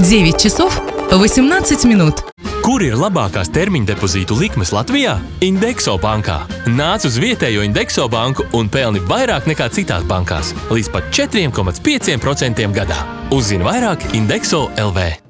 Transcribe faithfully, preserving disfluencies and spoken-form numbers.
девять часов восемнадцать минут. Kur ir labākās termiņdepozītu likmes Latvijā? Indexo bankā. Nāc uz vietējo Indexo banku un pelni vairāk nekā citās bankās. Līdz pat četri komats pieci procenti gadā. Uzzini vairāk Indexo L V.